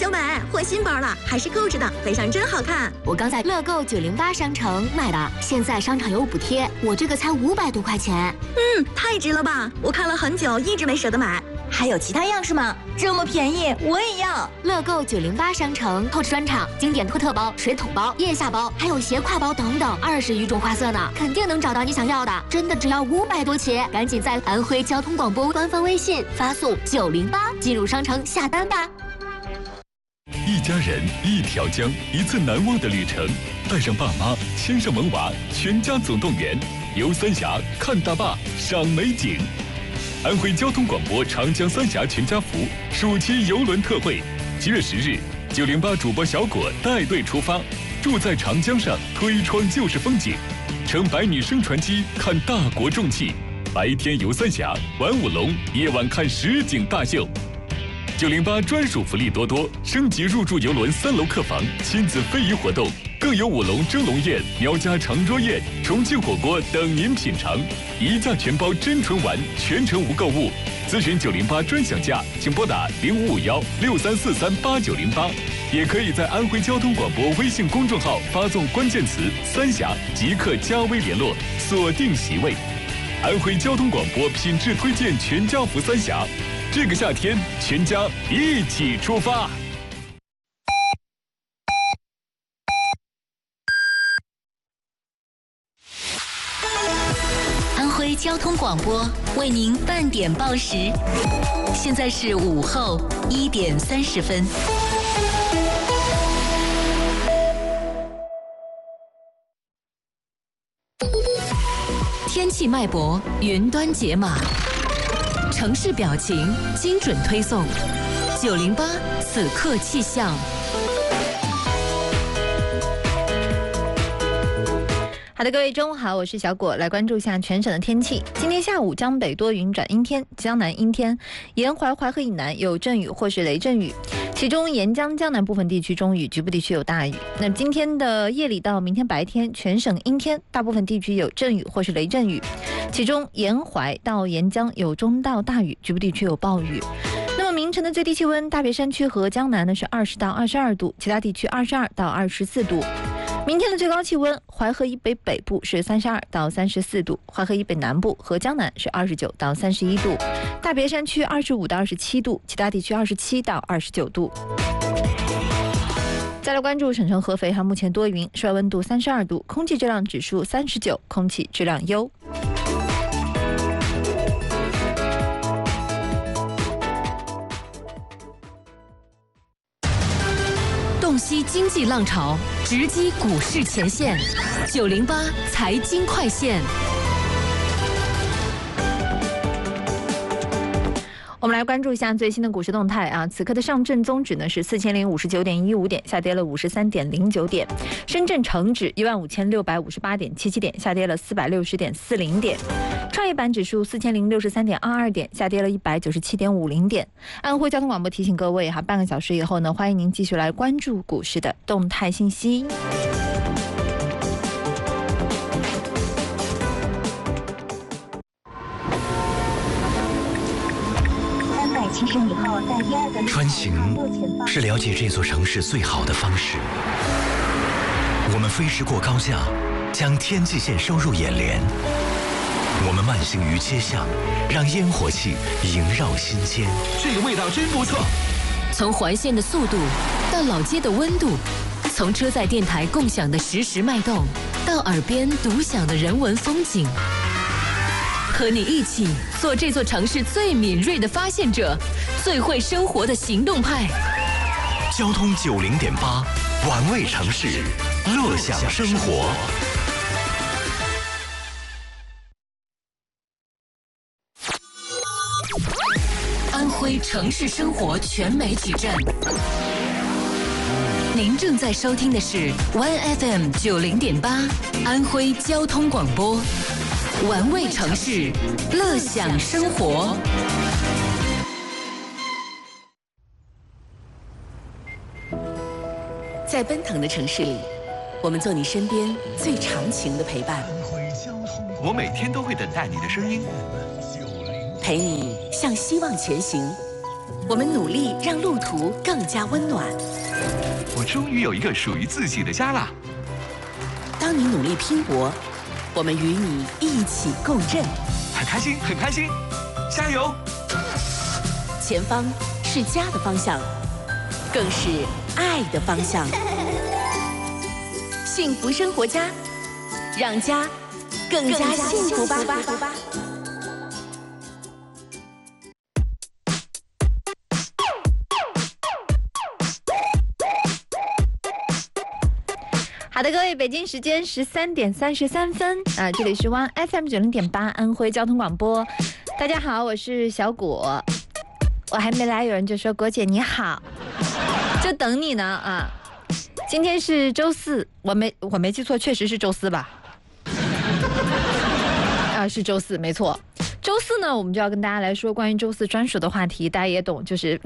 小美，换新包了，还是购置的，飞上真好看。 我刚在乐购908商城买的，现在商场有补贴，我这个才500多块钱。 太值了吧！我看了很久，一直没舍得买。 还有其他样式吗？这么便宜，我也要！ 乐购908商城购置专场，经典托特包、水桶包、腋下包，还有斜挎包等等，20余种花色呢，肯定能找到你想要的。真的只要500多起，赶紧在安徽交通广播官方微信发送908进入商城下单吧。 一家人，一条江，一次难忘的旅程。带上爸妈，牵上萌娃，全家总动员，游三峡，看大坝，赏美景。安徽交通广播长江三峡全家福暑期邮轮特惠，7月10日，908主播小果带队出发，住在长江上，推窗就是风景，乘100米升船机看大国重器，白天游三峡，玩舞龙，夜晚看实景大秀。908专属福利多多，升级入住邮轮3楼客房，亲子非遗活动，更有舞龙蒸笼宴、苗家长桌宴、重庆火锅等您品尝，一价全包真纯玩，全程无购物。咨询908专享价，请拨打055163438908，也可以在安徽交通广播微信公众号发送关键词“三峡”即可加微联络，锁定席位。安徽交通广播品质推荐全家福三峡。这个夏天，全家一起出发。 安徽交通广播为您半点报时，现在是午后1点30分。天气脉搏，云端解码。城市表情精准推送，908此刻气象。 好的，各位中午好，我是小果，来关注一下全省的天气。今天下午江北多云转阴天，江南阴天，沿淮河以南有阵雨或是雷阵雨，其中沿江江南部分地区中雨，局部地区有大雨。那今天的夜里到明天白天，全省阴天，大部分地区有阵雨或是雷阵雨，其中沿淮到沿江有中到大雨，局部地区有暴雨。那么明晨的最低气温，大别山区和江南呢是20到22度，其他地区22到24度。明天的最高气温，淮河以北北部是32到34度，淮河以北南部和江南是29到31度，大别山区25到27度，其他地区27到29度。再来关注省城合肥，目前多云，室外温度32度，空气质量指数39，空气质量优。 洞悉经济浪潮，直击股市前线，908财经快线。 我们来关注一下最新的股市动态啊！此刻的上证综指呢是4059.15点，下跌了53.09点；深圳成指15658.77点，下跌了460.40点；创业板指数4063.22点，下跌了197.50点。安徽交通广播提醒各位半个小时以后呢，欢迎您继续来关注股市的动态信息。 穿行是了解这座城市最好的方式。我们飞驰过高架，将天际线收入眼帘。我们慢行于街巷，让烟火气萦绕心间。 这个味道真不错。 从环线的速度到老街的温度，从车载电台共享的实时脉动，到耳边独享的人文风景。和你一起做这座城市最敏锐的发现者，最会生活的行动派。 交通90.8，玩味城市，乐享生活。 安徽城市生活全媒体站，您正在收听的是 OneFM 90.8安徽交通广播。玩味城市，乐享生活。在奔腾的城市里，我们做你身边最长情的陪伴。 我每天都会等待你的声音， 陪你向希望前行。 我们努力让路途更加温暖。 我终于有一个属于自己的家啦！ 当你努力拼搏，我们与你一起共振。 很开心，很开心，加油！ 前方是家的方向，更是爱的方向。幸福生活家，让家更加幸福吧。 好的，各位，北京时间13点33分啊，这里是One FM 90.8安徽交通广播。大家好，我是小果。我还没来，有人就说果姐你好，就等你呢啊。今天是周四，我没记错，确实是周四吧？啊，是周四，没错。周四呢，我们就要跟大家来说关于周四专属的话题，大家也懂，就是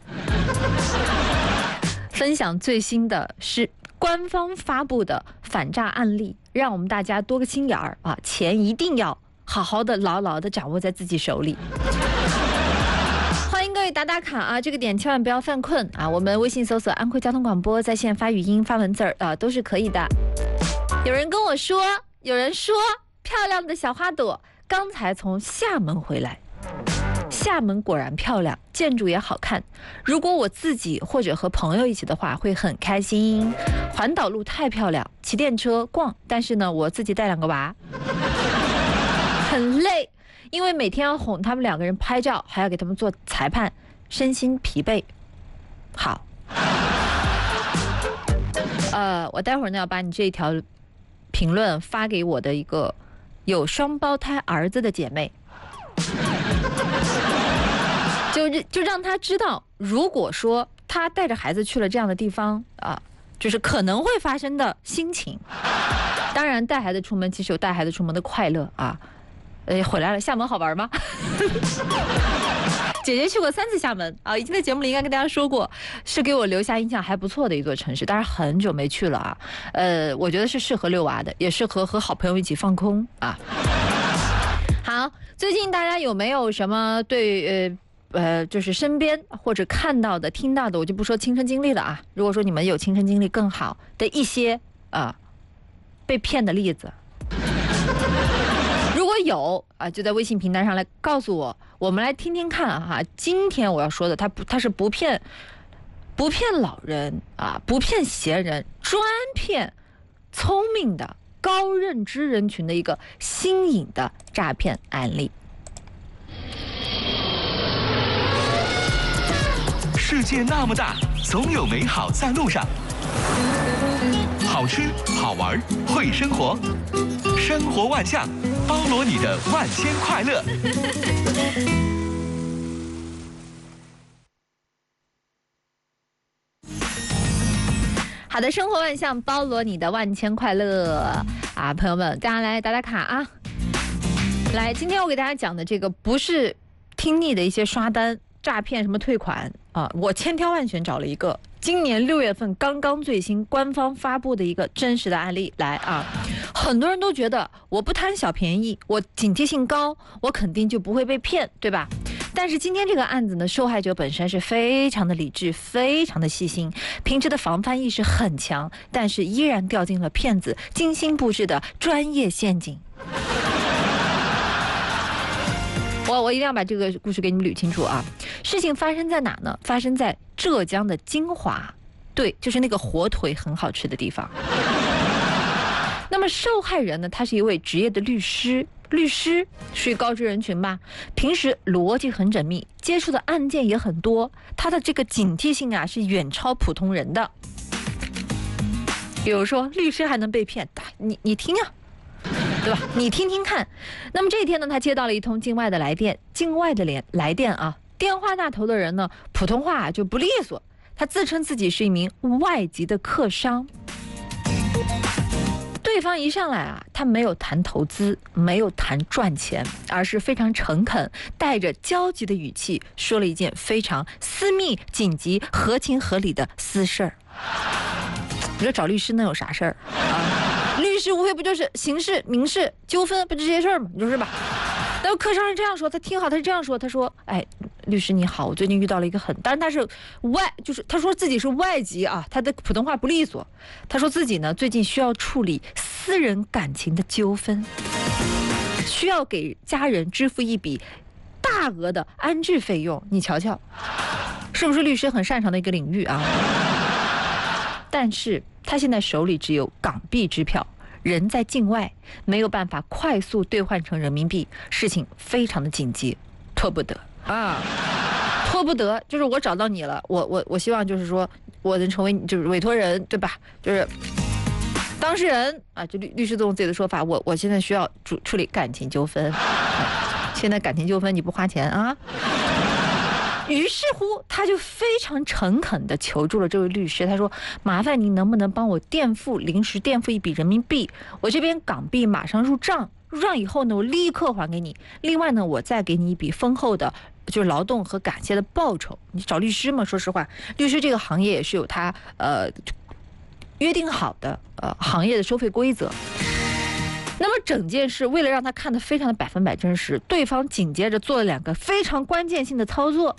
分享最新的是官方发布的反诈案例，让我们大家多个心眼儿啊，钱一定要好好的、牢牢的掌握在自己手里。欢迎各位打打卡啊，这个点千万不要犯困啊！我们微信搜索安徽交通广播，在线发语音、发文字儿啊，都是可以的。有人跟我说，有人说漂亮的小花朵刚才从厦门回来。厦门果然漂亮，建筑也好看。如果我自己或者和朋友一起的话，会很开心。环岛路太漂亮，骑电车逛，但是呢，我自己带2个娃，很累，因为每天要哄他们2个人拍照，还要给他们做裁判，身心疲惫。好，我待会儿呢要把你这一条评论发给我的一个有双胞胎儿子的姐妹。就让他知道，如果说他带着孩子去了这样的地方啊，就是可能会发生的心情。当然，带孩子出门其实有带孩子出门的快乐啊。回来了，厦门好玩吗？姐姐去过3次厦门啊，以前在节目里应该跟大家说过，是给我留下印象还不错的一座城市。当然很久没去了啊，我觉得是适合遛娃的，也适合和好朋友一起放空啊。好，最近大家有没有什么对就是身边或者看到的、听到的，我就不说亲身经历了啊。如果说你们有亲身经历更好的一些被骗的例子，如果有啊，就在微信平台上来告诉我，我们来听听看啊。今天我要说的，他是不骗老人啊，不骗闲人，专骗聪明的高认知人群的一个新颖的诈骗案例。 世界那么大，总有美好在路上。好吃、好玩、会生活，生活万象，包罗你的万千快乐。 好的，生活万象，包罗你的万千快乐啊！朋友们，大家来打打卡啊！来，今天我给大家讲的这个不是听腻的一些刷单、诈骗什么退款啊，我千挑万选找了一个今年6月份刚刚最新官方发布的一个真实的案例来啊。很多人都觉得我不贪小便宜，我警惕性高，我肯定就不会被骗，对吧？但是今天这个案子呢，受害者本身是非常的理智，非常的细心，平时的防范意识很强，但是依然掉进了骗子精心布置的专业陷阱。我一定要把这个故事给你们捋清楚啊！事情发生在哪呢？发生在浙江的金华，对，就是那个火腿很好吃的地方。那么受害人呢，他是一位职业的律师属于高知人群吧，平时逻辑很缜密，接触的案件也很多，他的这个警惕性啊是远超普通人的。比如说律师还能被骗，你听啊，对吧？你听听看。那么这一天呢，他接到了一通境外的来电啊，电话那头的人呢，普通话就不利索，他自称自己是一名外籍的客商。对方一上来啊，他没有谈投资，没有谈赚钱，而是非常诚恳，带着焦急的语气说了一件非常私密、紧急、合情合理的私事儿。你说找律师能有啥事儿啊？律师无非不就是刑事、民事纠纷，不就这些事儿吗？你说是吧？ 然后客商是这样说，他听好，他是这样说，他说：“哎，律师你好，我最近遇到了一个当然他是就是他说自己是外籍啊，他的普通话不利索。他说自己呢最近需要处理私人感情的纠纷，需要给家人支付一笔大额的安置费用。你瞧瞧，是不是律师很擅长的一个领域啊？但是他现在手里只有港币支票。”人在境外，没有办法快速兑换成人民币，事情非常的紧急，拖不得啊，拖不得。就是我找到你了，我希望就是说我能成为就是委托人，对吧？就是当事人啊，就律师都用自己的说法，我现在需要处理感情纠纷，现在感情纠纷你不花钱啊？于是乎，他就非常诚恳地求助了这位律师。他说：“麻烦您能不能帮我临时垫付一笔人民币？我这边港币马上入账，入账以后呢，我立刻还给你。另外呢，我再给你一笔丰厚的，就是劳动和感谢的报酬。你找律师嘛，说实话，律师这个行业也是有他约定好的行业的收费规则。”那么整件事为了让他看得非常的100%真实，对方紧接着做了2个非常关键性的操作。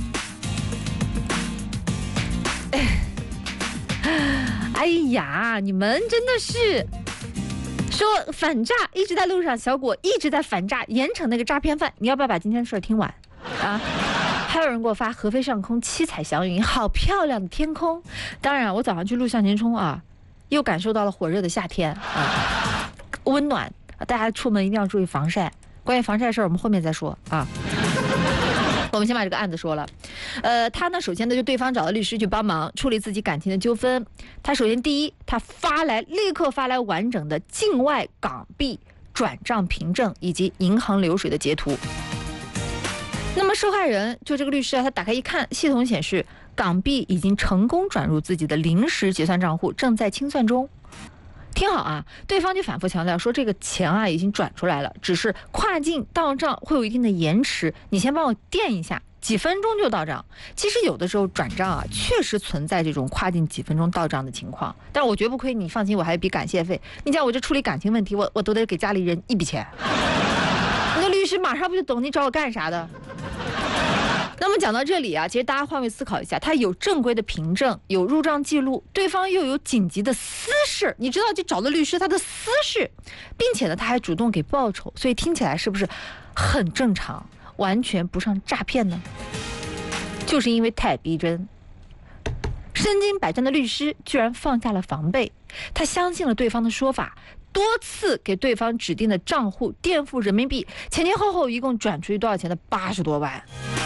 哎呀，你们真的是说反诈一直在路上，小果一直在反诈，严惩那个诈骗犯。你要不要把今天的事听完啊？还有人给我发合肥上空七彩祥云，好漂亮的天空。当然我早上去录向前冲啊，又感受到了火热的夏天啊，温暖，大家出门一定要注意防晒。关于防晒的事儿我们后面再说啊。我们先把这个案子说了。他呢首先呢就对方找了律师去帮忙处理自己感情的纠纷。他首先第一，他立刻发来完整的境外港币转账凭证以及银行流水的截图。那么受害人就这个律师啊，他打开一看，系统显示港币已经成功转入自己的临时结算账户，正在清算中。听好啊，对方就反复强调说这个钱啊已经转出来了，只是跨境到账会有一定的延迟，你先帮我垫一下，几分钟就到账。其实有的时候转账啊确实存在这种跨境几分钟到账的情况，但我绝不亏，你放心，我还有笔感谢费。你讲我这处理感情问题，我都得给家里人一笔钱。那律师马上不就懂你找我干啥的。那么讲到这里啊，其实大家换位思考一下，他有正规的凭证，有入账记录，对方又有紧急的私事，你知道就找了律师他的私事，并且呢他还主动给报酬，所以听起来是不是很正常，完全不上诈骗呢？就是因为太逼真，身经百战的律师居然放下了防备，他相信了对方的说法，多次给对方指定的账户垫付人民币，前前后后一共转出去多少钱的80多万。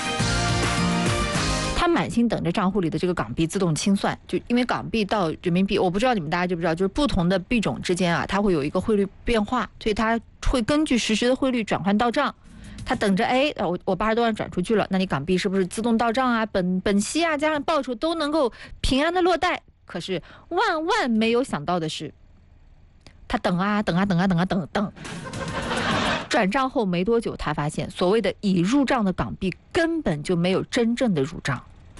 他满心等着账户里的这个港币自动清算，就因为港币到人民币，我不知道你们大家知不知道，就是不同的币种之间啊，它会有一个汇率变化，所以它会根据实时的汇率转换到账。他等着，我80多万转出去了，那你港币是不是自动到账啊？本息啊，加上报酬都能够平安的落袋。可是万没有想到的是，他等，转账后没多久，他发现所谓的已入账的港币根本就没有真正的入账。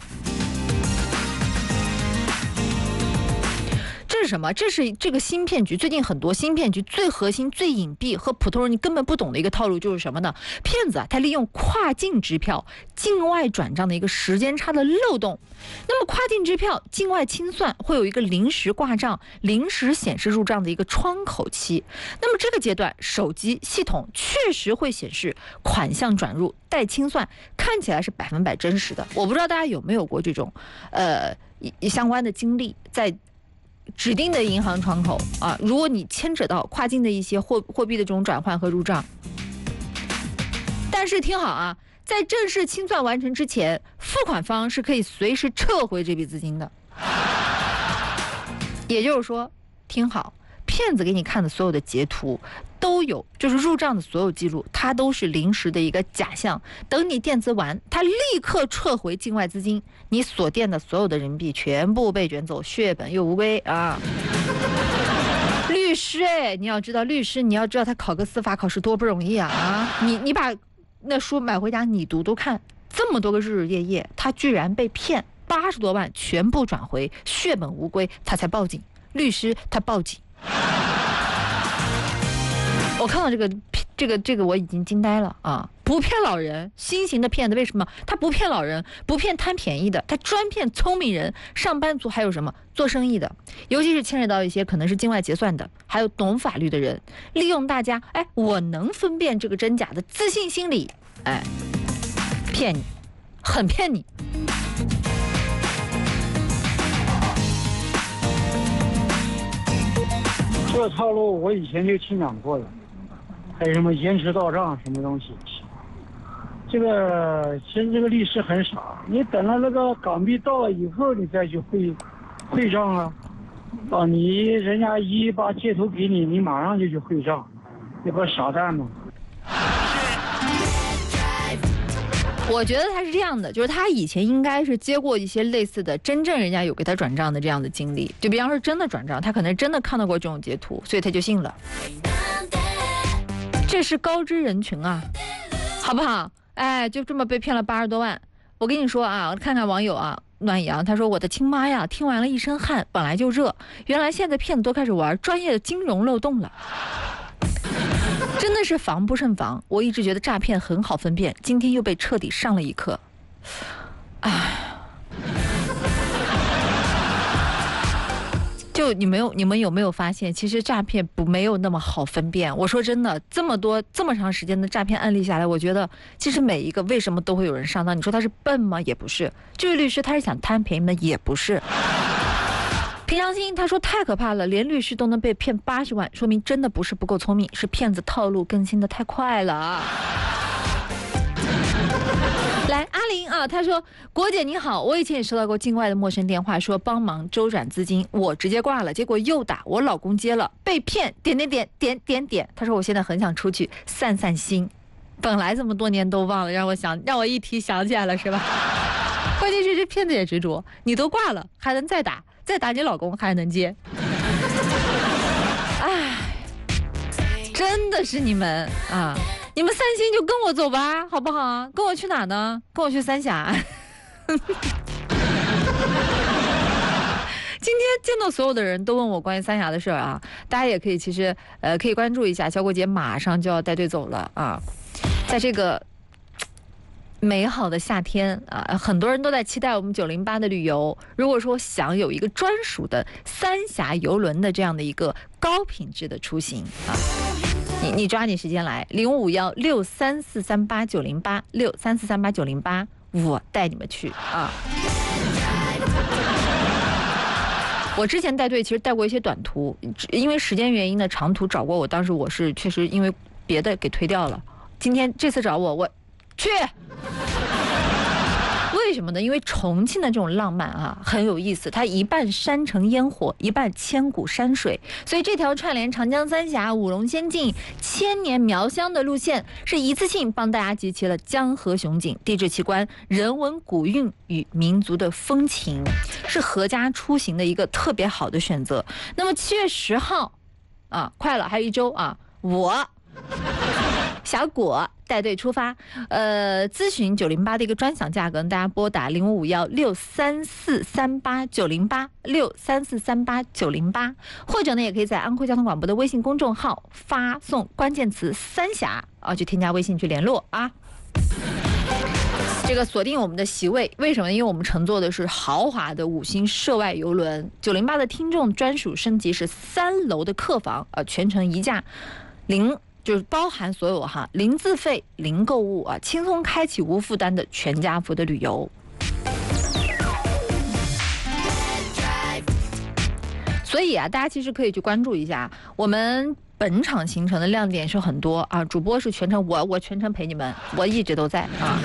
这是什么？这是这个新骗局，最近很多新骗局最核心、最隐蔽和普通人你根本不懂的一个套路就是什么呢？骗子啊，他利用跨境支票境外转账的一个时间差的漏洞。那么跨境支票境外清算会有一个临时挂账、临时显示入账的一个窗口期。那么这个阶段，手机系统确实会显示款项转入待清算，看起来是100%真实的。我不知道大家有没有过这种相关的经历，在指定的银行窗口啊，如果你牵扯到跨境的一些货币的这种转换和入账，但是听好啊，在正式清算完成之前，付款方是可以随时撤回这笔资金的。也就是说，听好，骗子给你看的所有的截图都有，就是入账的所有记录，它都是临时的一个假象。等你垫资完，它立刻撤回境外资金，你所垫的所有的人民币全部被卷走，血本又无归啊！律师你要知道，他考个司法考试多不容易啊！你把那书买回家你读读看，这么多个日日夜夜，他居然被骗80多万，全部转回，血本无归，他才报警。律师他报警。我看到这个这个我已经惊呆了啊！不骗老人，新型的骗子为什么他不骗老人，不骗贪便宜的，他专骗聪明人、上班族，还有什么做生意的，尤其是牵扯到一些可能是境外结算的，还有懂法律的人，利用大家我能分辨这个真假的自信心理，骗你，很骗你。 这个套路我以前就听讲过了，还有什么延迟到账什么东西，这个其实这个律师很傻，你等了那个港币到了以后，你再去汇账啊，人家一把截图给你，你马上就去汇账，这不傻蛋吗？ 我觉得他是这样的，就是他以前应该是接过一些类似的真正人家有给他转账的这样的经历，就比方说真的转账，他可能真的看到过这种截图，所以他就信了。这是高知人群啊，好不好？就这么被骗了80多万。我跟你说啊，看看网友啊，暖阳他说我的亲妈呀，听完了一身汗，本来就热，原来现在骗子都开始玩专业的金融漏洞了。真的是防不胜防，我一直觉得诈骗很好分辨，今天又被彻底上了一课。就你们有没有发现，其实诈骗没有那么好分辨？我说真的，这么长时间的诈骗案例下来，我觉得其实每一个为什么都会有人上当？你说他是笨吗？也不是。这位律师他是想贪便宜吗？也不是。平常心，他说太可怕了，连律师都能被骗80万，说明真的不是不够聪明，是骗子套路更新的太快了。来，阿玲啊，他说国姐你好，我以前也收到过境外的陌生电话，说帮忙周转资金，我直接挂了，结果又打，我老公接了，被骗，点。他说我现在很想出去散散心，本来这么多年都忘了，让我一提想起来了，是吧？关键是这骗子也执着，你都挂了，还能再打你老公还能接，真的是你们啊！你们散心就跟我走吧，好不好？跟我去哪呢？跟我去三峡。今天见到所有的人都问我关于三峡的事儿啊，大家也可以其实可以关注一下，小果姐马上就要带队走了啊，在这个美好的夏天啊，很多人都在期待我们908的旅游。如果说想有一个专属的三峡邮轮的这样的一个高品质的出行啊，你抓紧时间来，05163438908634389008，我带你们去啊。我之前带队其实带过一些短途，因为时间原因呢，长途找过我，当时我是确实因为别的给推掉了。这次找我去。为什么呢？因为重庆的这种浪漫啊很有意思，它一半山城烟火，一半千古山水，所以这条串联长江三峡、五龙仙境、千年苗乡的路线，是一次性帮大家集齐了江河雄景、地质奇观、人文古韵与民族的风情，是合家出行的一个特别好的选择。那么7月10号啊，快了，还有1周啊，我小果带队出发，咨询908的一个专享价格，大家拨打05516343890863438908，或者呢，也可以在安徽交通广播的微信公众号发送关键词三峡啊，去添加微信去联络啊。这个锁定我们的席位，为什么？因为我们乘坐的是豪华的5星涉外邮轮，908的听众专属升级是3楼的客房，全程1价就是包含所有零自费、零购物啊，轻松开启无负担的全家福的旅游。所以啊，大家其实可以去关注一下我们本场行程的亮点是很多啊，主播是全程我全程陪你们，我一直都在啊。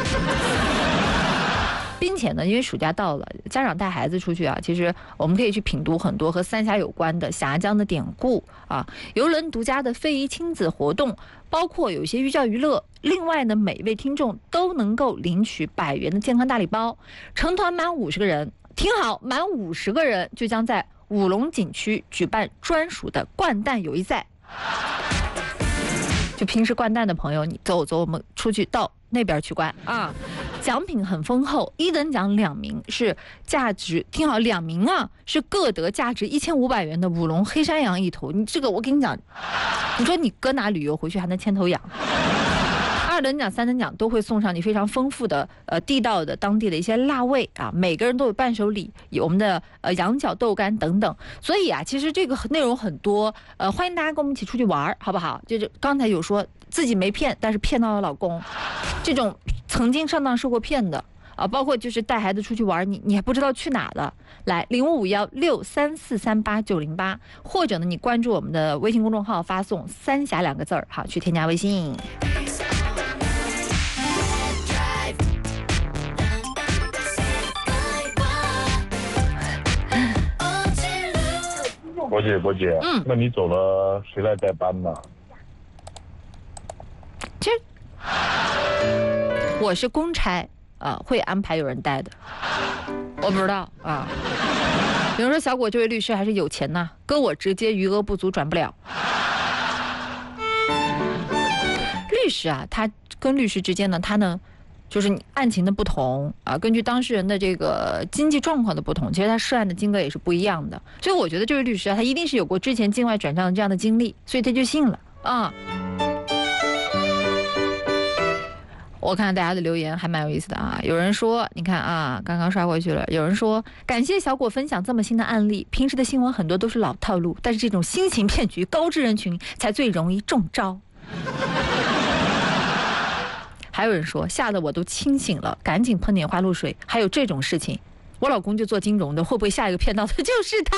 并且呢，因为暑假到了，家长带孩子出去啊，其实我们可以去品读很多和三峡有关的峡江的典故啊，邮轮独家的非遗亲子活动，包括有一些寓教于乐。另外呢，每一位听众都能够领取100元的健康大礼包。成团满50个人，听好，满50个人就将在五龙景区举办专属的掼蛋友谊赛。就平时掼蛋的朋友，你走，我们出去到那边去关啊。奖品很丰厚，1等奖2名是价值，听好，2名啊是各得价值1500元的舞龙黑山羊1头。你这个我跟你讲，你说你搁哪旅游回去还能牵头羊？2等奖、3等奖都会送上你非常丰富的地道的当地的一些辣味啊，每个人都有伴手礼，有我们的羊角豆干等等。所以啊，其实这个内容很多，欢迎大家跟我们一起出去玩，好不好？就是刚才有说自己没骗，但是骗到了老公，这种曾经上当受过骗的啊，包括就是带孩子出去玩，你还不知道去哪的，来055163438908，或者呢你关注我们的微信公众号，发送3峡2个字好去添加微信。 伯姐，那你走了谁来代班呢？ 其实我是公差啊，会安排有人带的，我不知道啊。比如说小果这位律师还是有钱呐，搁我直接余额不足转不了。律师啊，他跟律师之间呢，他呢就是案情的不同啊，根据当事人的这个经济状况的不同，其实他涉案的金额也是不一样的。所以我觉得这位律师啊，他一定是有过之前境外转账这样的经历，所以他就信了啊。我看大家的留言还蛮有意思的啊，有人说，你看啊，刚刚刷过去了，有人说感谢小果分享这么新的案例，平时的新闻很多都是老套路，但是这种新型骗局，高知人群才最容易中招。还有人说吓得我都清醒了，赶紧喷点花露水。还有这种事情，我老公就做金融的，会不会下一个骗到的就是他？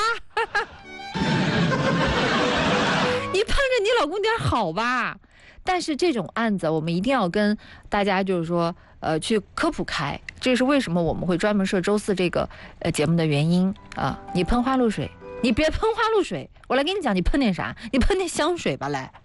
你盼着你老公点好吧。但是这种案子我们一定要跟大家就是说去科普开，这是为什么我们会专门设周4这个节目的原因啊。你喷花露水，你别喷花露水，我来跟你讲，你喷点啥？你喷点香水吧，来。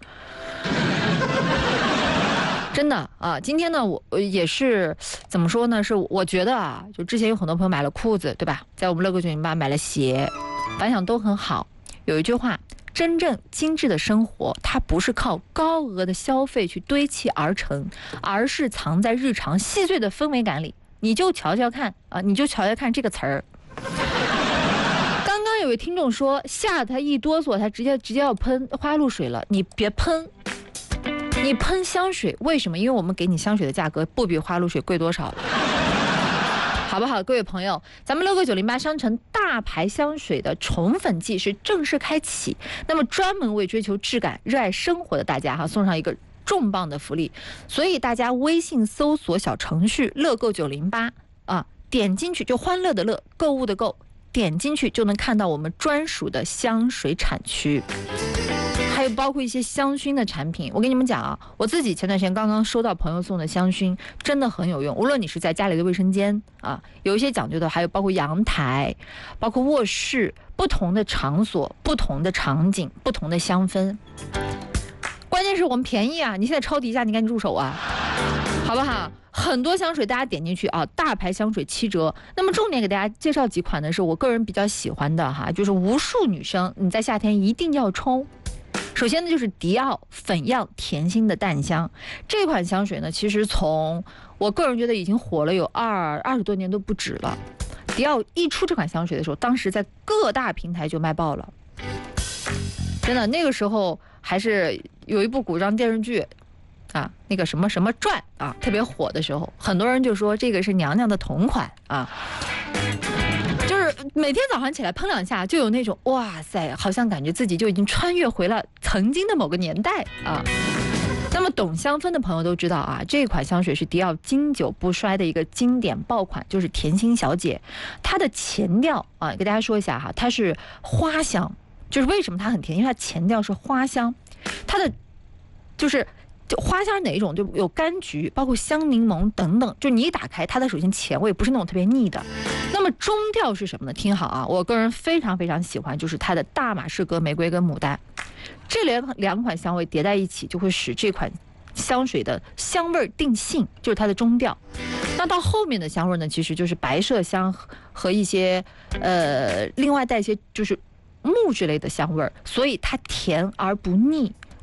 真的啊，今天呢，我也是怎么说呢？是我觉得啊，就之前有很多朋友买了裤子，对吧？在我们乐购908买了鞋，反响都很好。有一句话，真正精致的生活，它不是靠高额的消费去堆砌而成，而是藏在日常细碎的氛围感里。你就瞧瞧看啊，你就瞧瞧看这个词儿。刚刚有位听众说，吓得他一哆嗦，他直接要喷花露水了。你别喷。你喷香水，为什么？因为我们给你香水的价格不比花露水贵多少，好不好？各位朋友，咱们乐购908商城大牌香水的宠粉季是正式开启，那么专门为追求质感、热爱生活的大家送上一个重磅的福利，所以大家微信搜索小程序乐购908啊，点进去就欢乐的乐，购物的购，点进去就能看到我们专属的香水产区。还有包括一些香薰的产品，我跟你们讲啊，我自己前段时间刚刚收到朋友送的香薰，真的很有用。无论你是在家里的卫生间啊，有一些讲究的，还有包括阳台，包括卧室，不同的场所、不同的场景、不同的香氛。关键是我们便宜啊！你现在抄底价，你赶紧入手啊，好不好？很多香水大家点进去啊，大牌香水7折。那么重点给大家介绍几款呢，是我个人比较喜欢的哈，就是无数女生你在夏天一定要冲。首先呢，就是迪奥粉样甜心的淡香，这款香水呢，其实从我个人觉得已经火了有20多年都不止了。迪奥一出这款香水的时候，当时在各大平台就卖爆了，真的，那个时候还是有一部古装电视剧啊，那个什么什么传啊，特别火的时候，很多人就说这个是娘娘的同款啊。就是每天早上起来喷2下，就有那种哇塞，好像感觉自己就已经穿越回了曾经的某个年代啊。那么懂香氛的朋友都知道啊，这款香水是迪奥经久不衰的一个经典爆款，就是甜心小姐。它的前调啊，给大家说一下哈，它是花香，就是为什么它很甜，因为它前调是花香，它的就花香是哪一种？就有柑橘，包括香柠檬等等。就你一打开，它的首先前味不是那种特别腻的。那么中调是什么呢？听好啊，我个人非常非常喜欢，就是它的大马士革玫瑰跟牡丹，这两款香味叠在一起，就会使这款香水的香味定性，就是它的中调。那到后面的香味呢，其实就是白麝香和一些另外带一些就是木质类的香味，所以它甜而不腻。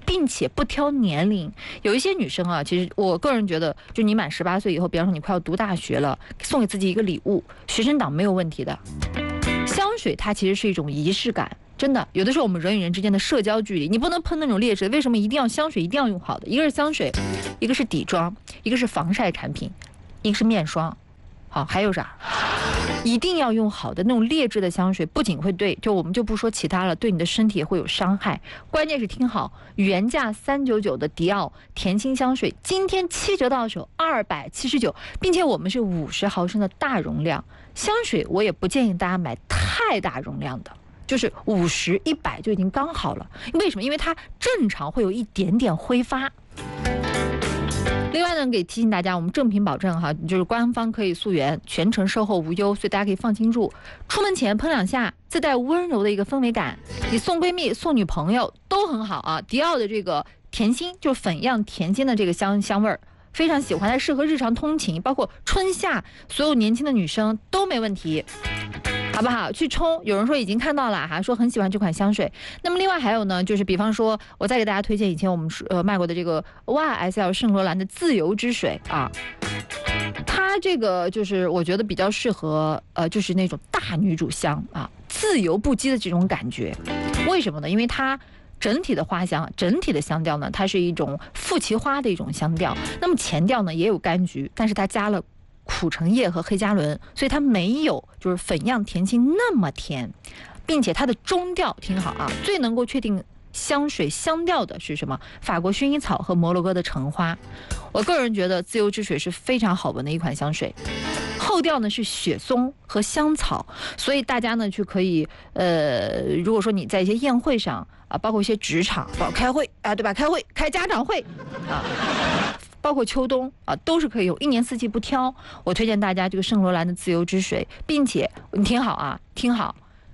并且不挑年龄。有一些女生啊，其实我个人觉得，就你满18岁以后，比方说你快要读大学了，送给自己一个礼物，学生党没有问题的。香水它其实是一种仪式感。真的，有的时候我们人与人之间的社交距离，你不能喷那种劣质。为什么一定要香水？一定要用好的。一个是香水，一个是底妆，一个是防晒产品，一个是面霜。好，还有啥？一定要用好的那种劣质的香水，不仅会我们就不说其他了，对你的身体也会有伤害。关键是听好，原价399的迪奥甜心香水，今天7折到手279，并且我们是50毫升的大容量香水，我也不建议大家买太大容量的。就是50、100就已经刚好了。为什么？因为它正常会有一点点挥发。另外呢，给提醒大家，我们正品保证哈，就是官方可以溯源，全程售后无忧，所以大家可以放心住。出门前喷2下，自带温柔的一个氛围感，你送闺蜜、送女朋友都很好啊。迪奥的这个甜心，就是粉样甜心的这个香味儿，非常喜欢，它适合日常通勤，包括春夏，所有年轻的女生都没问题。好不好？去冲，有人说已经看到了哈，说很喜欢这款香水。那么另外还有呢，就是比方说，我再给大家推荐以前我们卖过的这个 YSL 圣罗兰的自由之水啊，它这个就是我觉得比较适合就是那种大女主香啊，自由不羁的这种感觉。为什么呢？因为它整体的花香，整体的香调呢，它是一种富奇花的一种香调。那么前调呢也有柑橘，但是它加了苦橙叶和黑加仑，所以它没有就是粉样甜心那么甜，并且它的中调听好啊，最能够确定香水香调的是什么？法国薰衣草和摩洛哥的橙花。我个人觉得自由之水是非常好闻的一款香水。后调呢是雪松和香草，所以大家呢就可以如果说你在一些宴会上啊，包括一些职场，包括开会啊，对吧？开家长会啊。包括秋冬啊，都是可以用，一年四季不挑。我推荐大家这个圣罗兰的自由之水，并且你听好啊，听好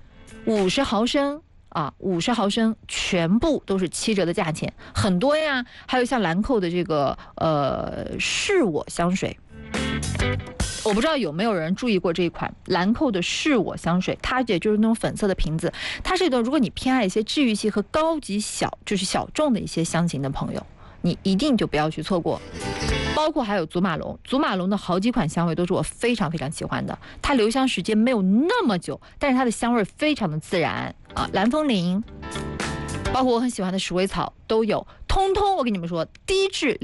，50毫升啊，50毫升全部都是7折的价钱，很多呀。还有像兰蔻的这个是我香水，我不知道有没有人注意过这一款兰蔻的是我香水，它也就是那种粉色的瓶子，它是一种如果你偏爱一些治愈系和高级就是小众的一些香型的朋友，你一定就不要去错过。包括还有祖马龙的好几款香味都是我非常非常喜欢的，它留香时间没有那么久，但是它的香味非常的自然啊。蓝风铃，包括我很喜欢的鼠尾草都有，通通我跟你们说，低至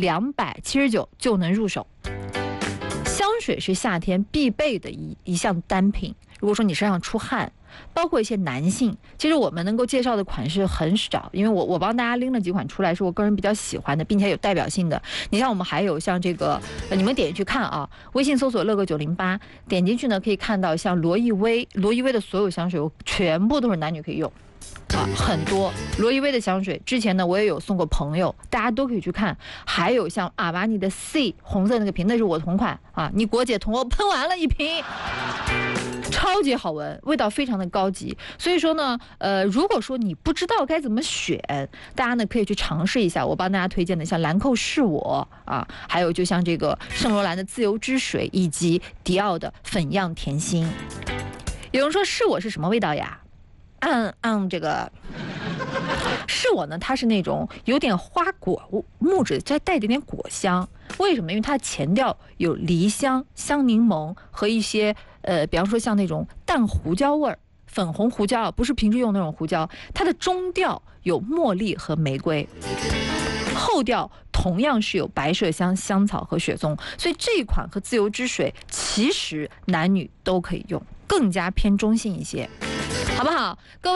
279就能入手。香水是夏天必备的一项单品，如果说你身上出汗，包括一些男性，其实我们能够介绍的款式很少，因为我帮大家拎了几款出来，是我个人比较喜欢的，并且有代表性的。你像我们还有像这个，你们点进去看啊，微信搜索乐哥908，点进去呢可以看到像罗意威的所有香水，全部都是男女可以用。啊，很多罗意威的香水，之前呢我也有送过朋友，大家都可以去看。还有像阿玛尼的 C 红色那个瓶，那是我同款啊，你国姐同我喷完了一瓶，超级好闻，味道非常的高级。所以说呢，如果说你不知道该怎么选，大家呢可以去尝试一下我帮大家推荐的，像兰蔻是我啊，还有就像这个圣罗兰的自由之水，以及迪奥的粉样甜心。有人说是我是什么味道呀？这个是我呢，它是那种有点花果木质，再带点果香。为什么？因为它的前调有梨香、香柠檬和一些比方说像那种淡胡椒味儿，粉红胡椒，不是平时用那种胡椒。它的中调有茉莉和玫瑰，后调同样是有白麝香、香草和雪松。所以这一款和自由之水其实男女都可以用，更加偏中性一些，好不好？各位。